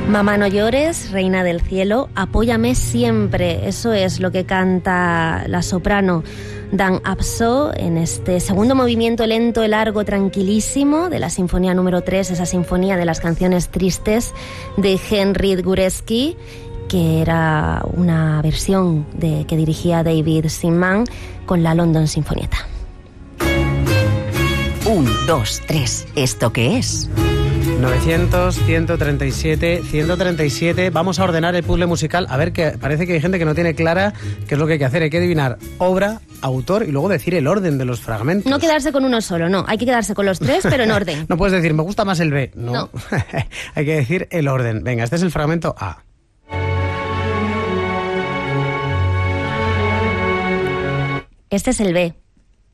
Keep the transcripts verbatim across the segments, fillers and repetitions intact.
Mamá no llores, reina del cielo, apóyame siempre. Eso es lo que canta la soprano Dan Abso en este segundo movimiento lento, largo, tranquilísimo de la sinfonía número tres, esa sinfonía de las canciones tristes de Henryk Górecki, que era una versión de, que dirigía David Simon con la London Sinfonietta. Un, dos, tres. ¿Esto qué es? novecientos, ciento treinta y siete, ciento treinta y siete. Vamos a ordenar el puzzle musical. A ver, que parece que hay gente que no tiene clara qué es lo que hay que hacer. Hay que adivinar obra, autor y luego decir el orden de los fragmentos. No quedarse con uno solo, no. Hay que quedarse con los tres, pero en orden. No puedes decir, me gusta más el B. No. No. Hay que decir el orden. Venga, este es el fragmento A. Este es el B.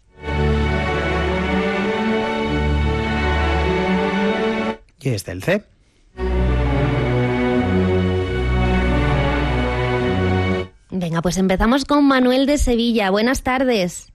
Y este el C. Venga, pues empezamos con Manuel de Sevilla. Buenas tardes.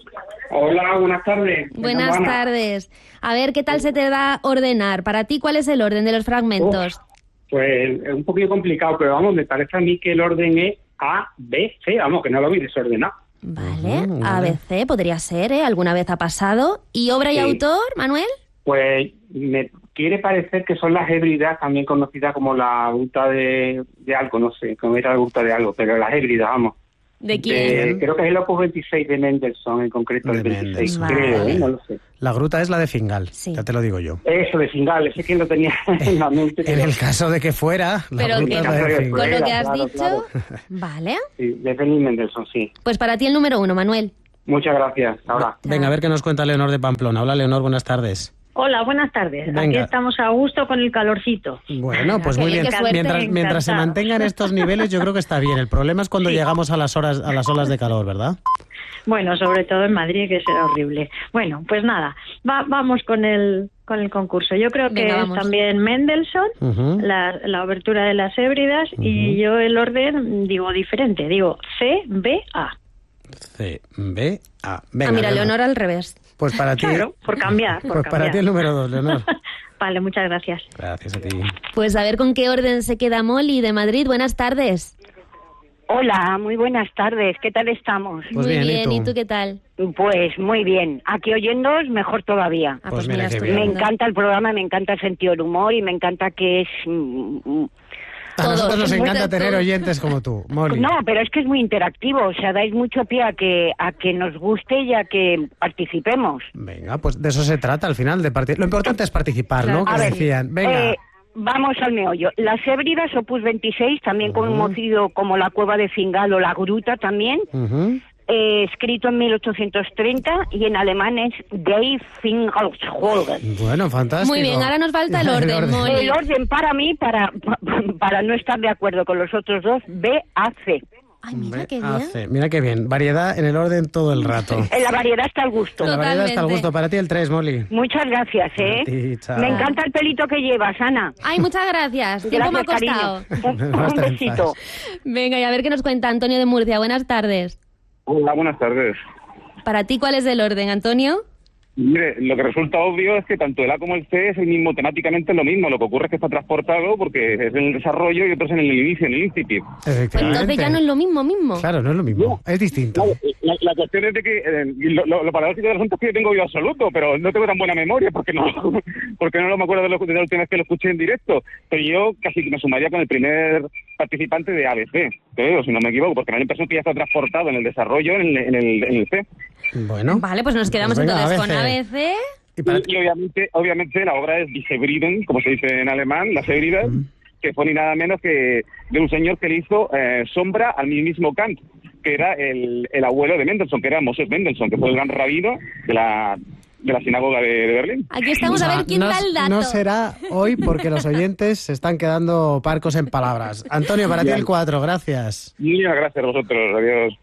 Hola, buenas tardes. Buenas tardes. A ver, ¿qué tal se te da ordenar? Para ti, ¿cuál es el orden de los fragmentos? Uf, pues es un poquito complicado, pero vamos, me parece a mí que el orden es A, B, C. Vamos, que no lo vi desordenado. Vale, Mm, A, B, C podría ser, ¿eh? Alguna vez ha pasado. ¿Y obra y Sí. autor, Manuel? Pues me quiere parecer que son las Hébridas, también conocidas como la gruta de, de algo, no sé, como era la gruta de algo, pero las Hébridas, vamos. ¿De quién? De- creo que es el opus veintiséis de Mendelssohn, en concreto De el veintiséis, Mendelssohn. creo, Vale. ¿eh? No lo sé. La gruta es la de Fingal, Sí. ya te lo digo yo. Eso de Fingal, ese que lo tenía en la mente. En el caso de que fuera, la Pero gruta que- es la de Con Con Fingal. lo que has Claro, dicho, claro. vale. Sí, de Benny Mendelssohn, sí. Pues para ti el número uno, Manuel. Muchas gracias. Ahora. Venga, a ver qué nos cuenta Leonor de Pamplona. Hola, Leonor, buenas tardes. Hola, buenas tardes. Venga. Aquí estamos a gusto con el calorcito. Bueno, pues qué muy bien, bien. qué suerte. Mientras, mientras se Encantada. mantengan estos niveles, yo creo que está bien. El problema es cuando Sí. llegamos a las horas, a las olas de calor, ¿verdad? Bueno, sobre todo en Madrid, que será horrible. Bueno, pues nada, va- vamos con el con el concurso. Yo creo que Venga, es vamos. también Mendelssohn, Ujú. la, la obertura de las Hébridas, y yo el orden digo diferente, digo C, B, A. C, B, A. Venga, ah, mira, Leonor. Leonor al revés. Pues para ti, Claro, por cambiar, por pues para cambiar. ti el número dos, Leonor. Vale, muchas gracias. Gracias a ti. Pues a ver con qué orden se queda Molly de Madrid. Buenas tardes. Hola, muy buenas tardes. ¿Qué tal estamos? Pues Muy bien, ¿y bien, tú? ¿y tú qué tal? Pues muy bien. Aquí oyéndoos, mejor todavía. Ah, Pues pues, mira mira, qué estupendo. bien. Me encanta el programa, me encanta el sentido del humor y me encanta que es... mm, mm, A nosotros Todos, nos muy encanta de tener todo. oyentes como tú, Molly. No, pero es que es muy interactivo, o sea, dais mucho pie a que, a que nos guste y a que participemos. Venga, pues de eso se trata al final, de parti- Lo importante es participar, ¿no? Claro. Que A ver, decían, venga. Eh, vamos al meollo. Las Hébridas, opus veintiséis, también conocido como la Cueva de Fingal o la Gruta también, Ujú. eh, escrito en mil ochocientos treinta y en alemán es Die Fingalsholgen. Bueno, fantástico. Muy bien, ahora nos falta el orden, Molly. El orden para mí, para, para no estar de acuerdo con los otros dos, B A C. Ay, mira B, qué A, bien. C. Mira qué bien. Variedad en el orden todo el rato. En la variedad está el gusto. La variedad está al Totalmente. gusto. Para ti el tres, Molly. Muchas gracias, ¿eh? A ti, chao. Me encanta el pelito que llevas, Ana. Ay, muchas gracias. Tiempo me ha Gracias, costado. cariño. Un, No un estás en besito. paz. Venga, y a ver qué nos cuenta Antonio de Murcia. Buenas tardes. Hola, buenas tardes. Para ti, ¿cuál es el orden, Antonio? Mire, lo que resulta obvio es que tanto el A como el C es el mismo, temáticamente es lo mismo. Lo que ocurre es que está transportado porque es en el desarrollo y otro es en el inicio, en el incipit. Pues Efectivamente. entonces ya no es lo mismo mismo. Claro, no es lo mismo. Es distinto. No, la, la cuestión es de que eh, lo, lo, lo paradójico del asunto es que yo tengo oído absoluto, pero no tengo tan buena memoria porque no porque no me acuerdo de, lo, de la última vez que lo escuché en directo. Pero yo casi que me sumaría con el primer participante de A B C, creo, si no me equivoco, porque me da la impresión que ya está transportado en el desarrollo en el, en el, en el C. Bueno. Vale, pues nos quedamos Pues venga, entonces A con B C. A B C. Y para Y, y obviamente, obviamente la obra es Die Hebriden, como se dice en alemán, las Hébridas, que fue ni nada menos que de un señor que le hizo eh, sombra al mismo Kant, que era el, el abuelo de Mendelssohn, que era Moses Mendelssohn, que fue el gran rabino de la, de la sinagoga de, de Berlín. Aquí estamos a ver quién no, da el dato. no será hoy porque los oyentes se están quedando parcos en palabras. Antonio, para ti el cuatro, gracias. Muchas gracias a vosotros, adiós.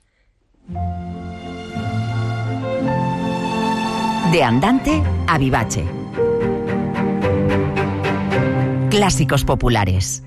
De andante a vivace. Clásicos populares.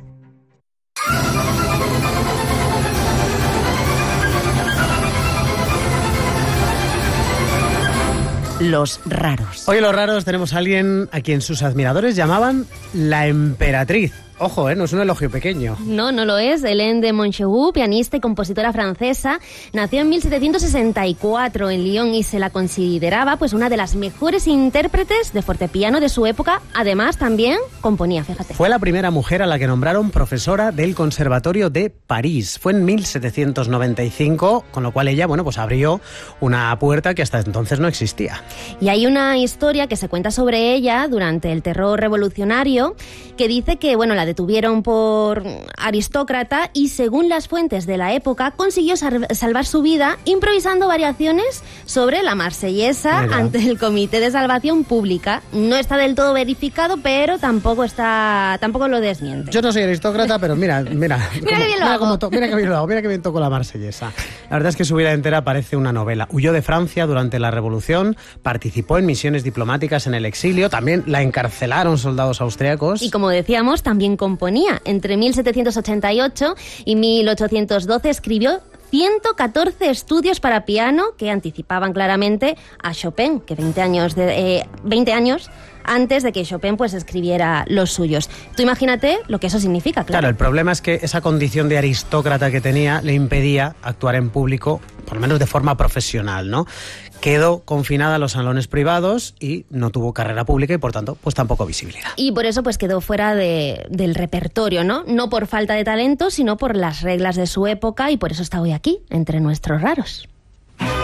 Los raros. Hoy en Los Raros tenemos a alguien a quien sus admiradores llamaban la emperatriz. Ojo, ¿eh? No es un elogio pequeño. No, no lo es. Hélène de Montchegou, pianista y compositora francesa, nació en mil setecientos sesenta y cuatro en Lyon y se la consideraba pues una de las mejores intérpretes de fortepiano de su época. Además, también componía, fíjate. Fue la primera mujer a la que nombraron profesora del Conservatorio de París. Fue en mil setecientos noventa y cinco, con lo cual ella, bueno, pues abrió una puerta que hasta entonces no existía. Y hay una historia que se cuenta sobre ella durante el terror revolucionario que dice que, bueno, la detuvieron por aristócrata y, según las fuentes de la época, consiguió salvar su vida improvisando variaciones sobre la marsellesa Mira. ante el Comité de Salvación Pública. No está del todo verificado, pero tampoco está tampoco lo desmiente. Yo no soy aristócrata, pero mira, mira, mira, como, que bien lo mira, hago. To, mira que bien lo hago, mira que bien toco la marsellesa. La verdad es que su vida entera parece una novela. Huyó de Francia durante la Revolución, participó en misiones diplomáticas en el exilio, también la encarcelaron soldados austriacos. Y como decíamos, también componía. Entre mil setecientos ochenta y ocho y mil ochocientos doce escribió ciento catorce estudios para piano que anticipaban claramente a Chopin, que veinte años, de, eh, veinte años antes de que Chopin pues escribiera los suyos. Tú imagínate lo que eso significa, claro. Claro, el problema es que esa condición de aristócrata que tenía le impedía actuar en público, por lo menos de forma profesional, ¿no? Quedó confinada a los salones privados y no tuvo carrera pública y, por tanto, pues tampoco visibilidad. Y por eso pues quedó fuera de, del repertorio, ¿no? No por falta de talento, sino por las reglas de su época, y por eso está hoy aquí, entre nuestros raros.